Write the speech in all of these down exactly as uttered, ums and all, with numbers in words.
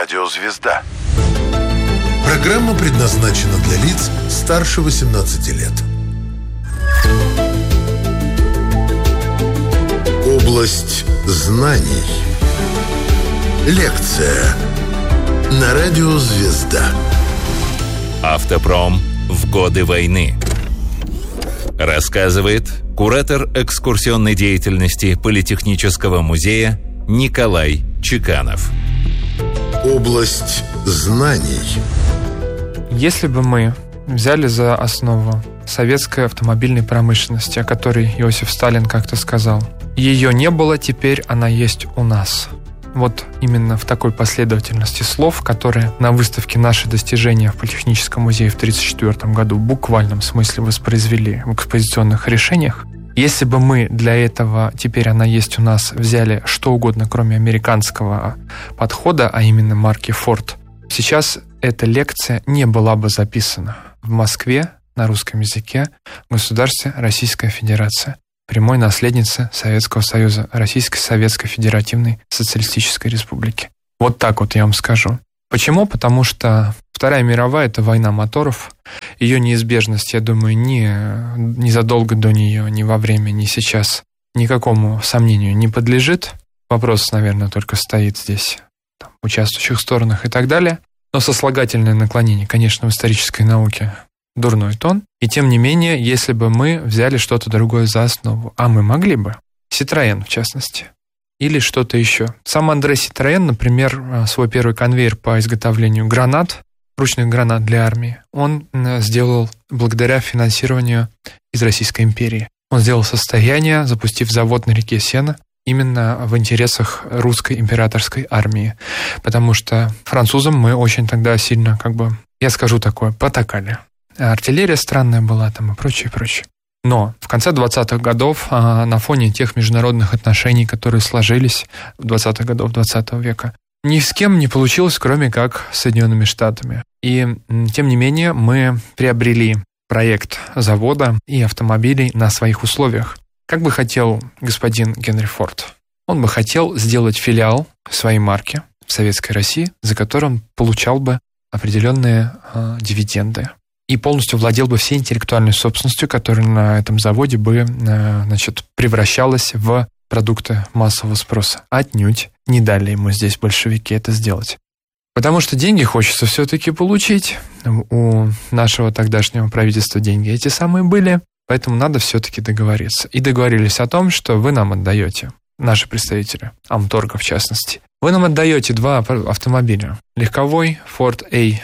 Радио «Звезда». Программа предназначена для лиц старше восемнадцати лет. Область знаний. Лекция на Радио «Звезда». Автопром в годы войны. Рассказывает куратор экскурсионной деятельности Политехнического музея Николай Чеканов. Область знаний. Если бы мы взяли за основу советской автомобильной промышленности, о которой Иосиф Сталин как-то сказал, ее не было, теперь она есть у нас. Вот именно в такой последовательности слов, которые на выставке «Наши достижения» в Политехническом музее в тысяча девятьсот тридцать четвёртом году в буквальном смысле воспроизвели в экспозиционных решениях. Если бы мы для этого, теперь она есть у нас, взяли что угодно, кроме американского подхода, а именно марки Ford, сейчас эта лекция не была бы записана в Москве на русском языке в государстве Российская Федерация, прямой наследницы Советского Союза, Российской Советской Федеративной Социалистической Республики. Вот так вот я вам скажу. Почему? Потому что Вторая мировая – это война моторов. Ее неизбежность, я думаю, ни, ни задолго до нее, ни во время, ни сейчас никакому сомнению не подлежит. Вопрос, наверное, только стоит здесь, там, в участвующих сторонах и так далее. Но сослагательное наклонение, конечно, в исторической науке дурной тон. И тем не менее, если бы мы взяли что-то другое за основу, а мы могли бы, Citroën в частности, или что-то еще. Сам Андре Citroën, например, свой первый конвейер по изготовлению гранат, ручных гранат для армии, он сделал благодаря финансированию из Российской империи. Он сделал состояние, запустив завод на реке Сена, именно в интересах русской императорской армии. Потому что французам мы очень тогда сильно, как бы, я скажу такое, потакали. Артиллерия странная была там и прочее, прочее. Но в конце двадцатых годов, на фоне тех международных отношений, которые сложились в двадцатых годов двадцатого века, ни с кем не получилось, кроме как с Соединенными Штатами. И, тем не менее, мы приобрели проект завода и автомобилей на своих условиях. Как бы хотел господин Генри Форд? Он бы хотел сделать филиал своей марки в Советской России, за которым получал бы определенные э, дивиденды. И полностью владел бы всей интеллектуальной собственностью, которая на этом заводе бы, э, значит, превращалась в продукты массового спроса. Отнюдь не дали ему здесь большевики это сделать. Потому что деньги хочется все-таки получить. У нашего тогдашнего правительства деньги эти самые были, поэтому надо все-таки договориться. И договорились о том, что вы нам отдаете, наши представители, Амторга в частности, вы нам отдаете два автомобиля. Легковой Ford A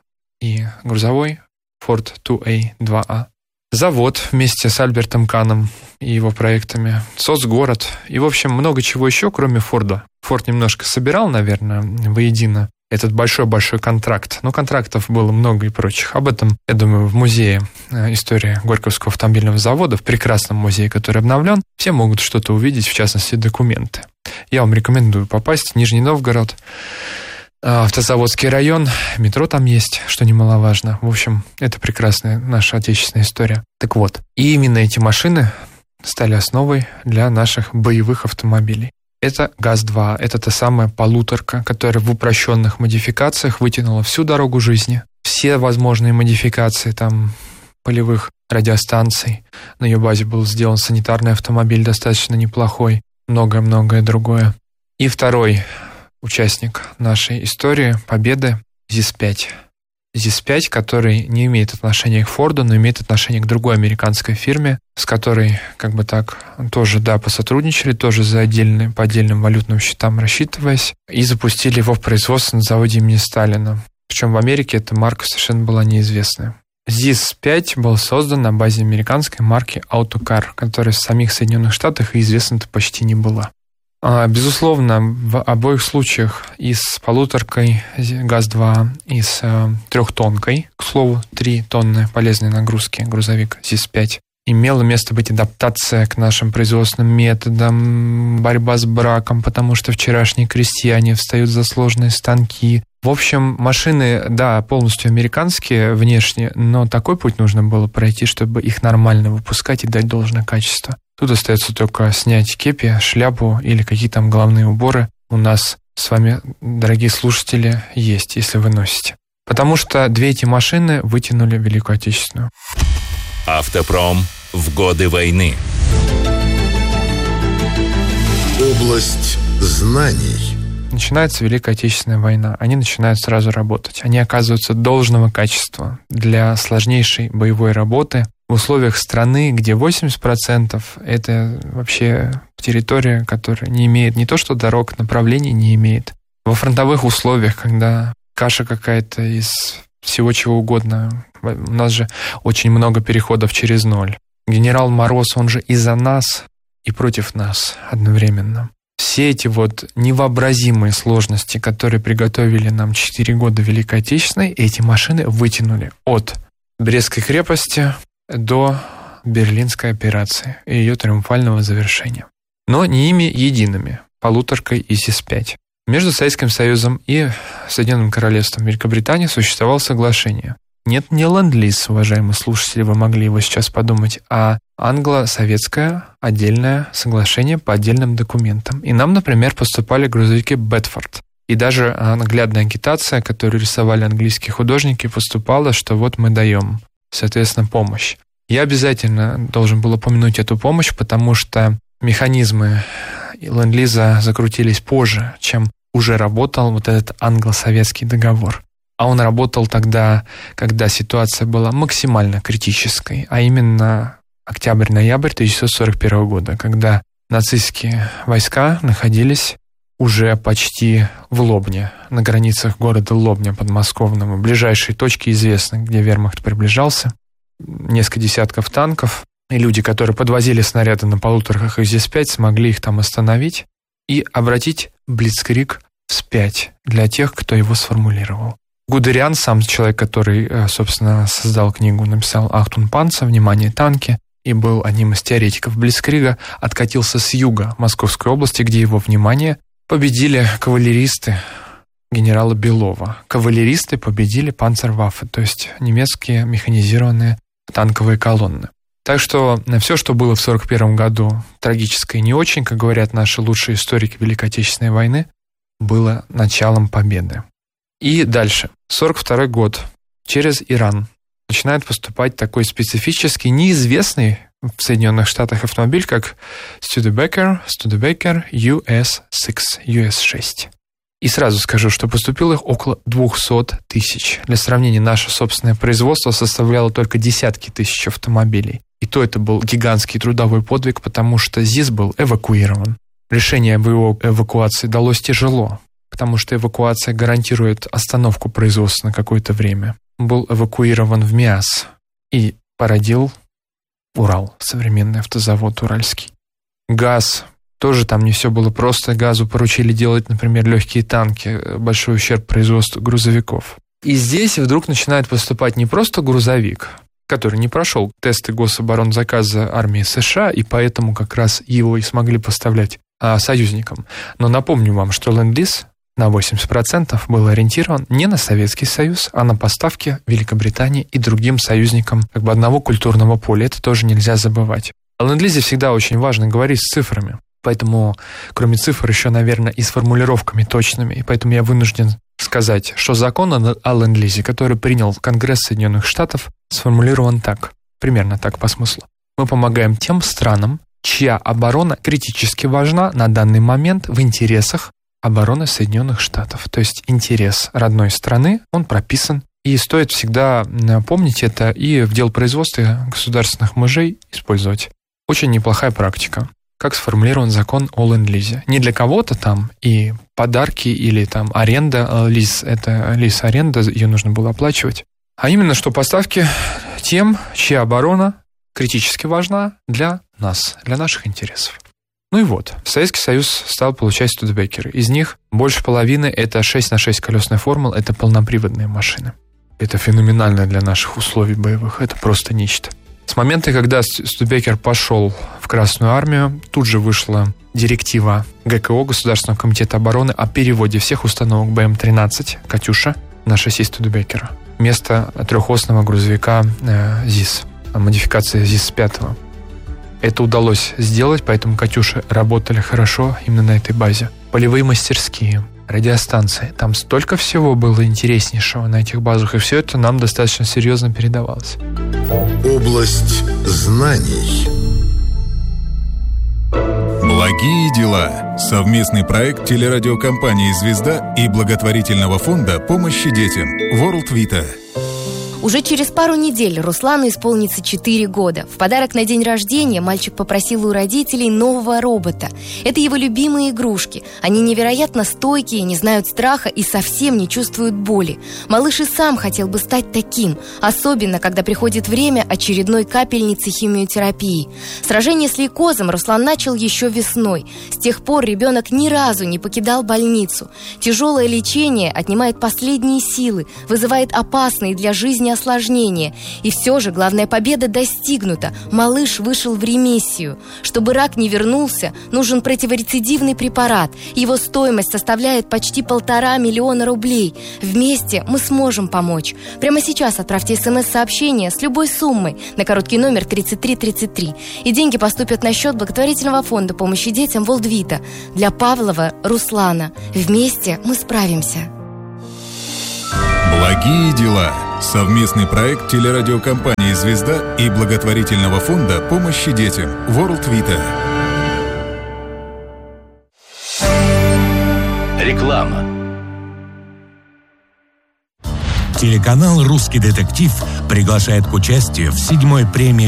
и грузовой Ford два А два А. Завод вместе с Альбертом Каном и его проектами, соцгород и, в общем, много чего еще, кроме Форда. Форд немножко собирал, наверное, воедино этот большой-большой контракт, но контрактов было много и прочих. Об этом, я думаю, в музее истории Горьковского автомобильного завода, в прекрасном музее, который обновлен, все могут что-то увидеть, в частности, документы. Я вам рекомендую попасть в Нижний Новгород, Автозаводский район, метро там есть, что немаловажно. В общем, это прекрасная наша отечественная история. Так вот, и именно эти машины стали основой для наших боевых автомобилей. Это ГАЗ-два, это та самая полуторка, которая в упрощенных модификациях вытянула всю дорогу жизни. Все возможные модификации там полевых радиостанций. На ее базе был сделан санитарный автомобиль, достаточно неплохой, многое-многое другое. И второй участник нашей истории, победы, ЗИС пять. ЗИС пять, который не имеет отношения к Форду, но имеет отношение к другой американской фирме, с которой, как бы так, тоже, да, посотрудничали, тоже за отдельные, по отдельным валютным счетам рассчитываясь, и запустили его в производство на заводе имени Сталина. Причем в Америке эта марка совершенно была неизвестная. ЗИС пять был создан на базе американской марки Autocar, которая в самих Соединенных Штатах и известна-то почти не была. Безусловно, в обоих случаях и с полуторкой ГАЗ-два, и с э, трехтонкой, к слову, три тонны полезной нагрузки грузовик ЗИС пять, имела место быть адаптация к нашим производственным методам, борьба с браком, потому что вчерашние крестьяне встают за сложные станки. В общем, машины, да, полностью американские внешне, но такой путь нужно было пройти, чтобы их нормально выпускать и дать должное качество. Тут остается только снять кепи, шляпу или какие там головные уборы. У нас с вами, дорогие слушатели, есть, если вы носите. Потому что две эти машины вытянули Великую Отечественную. Автопром в годы войны. Область знаний. Начинается Великая Отечественная война. Они начинают сразу работать. Они оказываются должного качества для сложнейшей боевой работы в условиях страны, где восемьдесят процентов это вообще территория, которая не имеет не то что дорог, направлений не имеет. Во фронтовых условиях, когда каша какая-то из всего чего угодно, у нас же очень много переходов через ноль. Генерал Мороз, он же и за нас, и против нас одновременно. Все эти вот невообразимые сложности, которые приготовили нам четыре года Великой Отечественной, эти машины вытянули от Брестской крепости до Берлинской операции и ее триумфального завершения. Но не ими едиными, полуторкой и ЗИС пять. Между Советским Союзом и Соединенным Королевством Великобритании существовало соглашение. Нет, не ленд-лиз, уважаемые слушатели, вы могли его сейчас подумать, а англо-советское отдельное соглашение по отдельным документам. И нам, например, поступали грузовики Бетфорд. И даже наглядная агитация, которую рисовали английские художники, поступала, что вот мы даем, соответственно, помощь. Я обязательно должен был упомянуть эту помощь, потому что механизмы ленд-лиза закрутились позже, чем уже работал вот этот англо-советский договор. А он работал тогда, когда ситуация была максимально критической, а именно октябрь-ноябрь тысяча девятьсот сорок первого года, когда нацистские войска находились уже почти в Лобне, на границах города Лобня подмосковного. Ближайшие точки известны, где вермахт приближался. Несколько десятков танков. И люди, которые подвозили снаряды на полуторках и ЗИС пять, смогли их там остановить и обратить блицкриг вспять для тех, кто его сформулировал. Гудериан, сам человек, который, собственно, создал книгу, написал «Ахтун Панцер», «Внимание, танки», и был одним из теоретиков блицкрига, откатился с юга Московской области, где его, внимание, победили кавалеристы генерала Белова. Кавалеристы победили панцерваффе, то есть немецкие механизированные танковые колонны. Так что все, что было в сорок первом году, трагическое и не очень, как говорят наши лучшие историки Великой Отечественной войны, было началом победы. И дальше. сорок второй год. Через Иран начинает поступать такой специфический, неизвестный в Соединенных Штатах автомобиль, как Studebaker, Studebaker ю эс шесть, ю эс шесть. И сразу скажу, что поступило их около двухсот тысяч. Для сравнения, наше собственное производство составляло только десятки тысяч автомобилей. И то это был гигантский трудовой подвиг, потому что ЗИС был эвакуирован. Решение об его эвакуации далось тяжело, потому что эвакуация гарантирует остановку производства на какое-то время. Был эвакуирован в МИАС и породил Урал, современный автозавод уральский. ГАЗ. Тоже там не все было просто. ГАЗу поручили делать, например, легкие танки, большой ущерб производству грузовиков. И здесь вдруг начинает поступать не просто грузовик, который не прошел тесты гособоронзаказа армии США, и поэтому как раз его и смогли поставлять а, союзникам. Но напомню вам, что ленд-лиз на восемьдесят процентов был ориентирован не на Советский Союз, а на поставки Великобритании и другим союзникам как бы одного культурного поля. Это тоже нельзя забывать. О ленд-лизе всегда очень важно говорить с цифрами. Поэтому, кроме цифр, еще, наверное, и с формулировками точными. И поэтому я вынужден сказать, что закон о ленд-лизе, который принял Конгресс Соединенных Штатов, сформулирован так, примерно так по смыслу. Мы помогаем тем странам, чья оборона критически важна на данный момент в интересах обороны Соединенных Штатов. То есть интерес родной страны, он прописан. И стоит всегда помнить это и в делопроизводстве государственных мужей использовать. Очень неплохая практика. Как сформулирован закон о ленд-лизе. Не для кого-то там и подарки или там аренда, лиз, это лиз-аренда, ее нужно было оплачивать. А именно, что поставки тем, чья оборона критически важна для нас, для наших интересов. Ну и вот, Советский Союз стал получать студебекеры. Из них больше половины это шесть на шесть колесная формула, это полноприводные машины. Это феноменально для наших условий боевых, это просто нечто. С момента, когда Студебекер пошел в Красную армию, тут же вышла директива ГКО, Государственного комитета обороны, о переводе всех установок бэ эм тринадцать «Катюша» на шасси Студебекера вместо трехосного грузовика э, ЗИС, модификация ЗИС пять. Это удалось сделать, поэтому «Катюши» работали хорошо именно на этой базе. Полевые мастерские, радиостанции. Там столько всего было интереснейшего на этих базах, и все это нам достаточно серьезно передавалось. Область знаний. Благие дела. Совместный проект телерадиокомпании «Звезда» и благотворительного фонда помощи детям World Vita. Уже через пару недель Руслану исполнится четыре года. В подарок на день рождения мальчик попросил у родителей нового робота. Это его любимые игрушки. Они невероятно стойкие, не знают страха и совсем не чувствуют боли. Малыш и сам хотел бы стать таким, особенно когда приходит время очередной капельницы химиотерапии. Сражение с лейкозом Руслан начал еще весной. С тех пор ребенок ни разу не покидал больницу. Тяжелое лечение отнимает последние силы, вызывает опасные для жизни осложнения. И все же главная победа достигнута. Малыш вышел в ремиссию. Чтобы рак не вернулся, нужен противорецидивный препарат. Его стоимость составляет почти полтора миллиона рублей. Вместе мы сможем помочь. Прямо сейчас отправьте смс-сообщение с любой суммой на короткий номер тридцать три тридцать три. И деньги поступят на счет благотворительного фонда помощи детям World Vita для Павлова Руслана. Вместе мы справимся. Благие дела. Совместный проект телерадиокомпании «Звезда» и благотворительного фонда помощи детям World Vita. Реклама. Телеканал «Русский детектив» приглашает к участию в седьмой премии